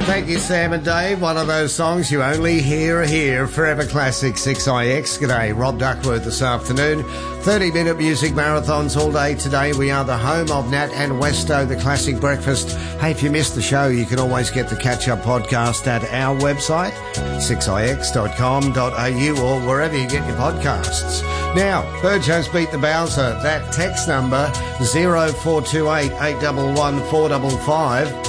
Thank you, Sam and Dave. One of those songs you only hear here. Forever Classic 6IX. G'day, Rob Duckworth this afternoon. 30-minute music marathons all day today. We are the home of Nat and Westo, the Classic Breakfast. Hey, if you missed the show, you can always get the catch-up podcast at our website, 6ix.com.au, or wherever you get your podcasts. Now, Burjo's Beat the Bowser. That text number, 0428 811 455.